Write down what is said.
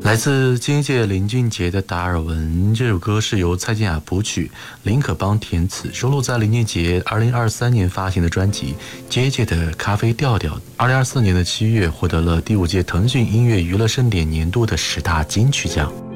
来自金界林俊杰的《达尔文》这首歌是由蔡健雅谱曲，林可邦填词，收录在林俊杰2023年发行的专辑《接界的咖啡调调》。2024年的7月获得了第5届腾讯音乐娱乐盛典年度的10大金曲奖。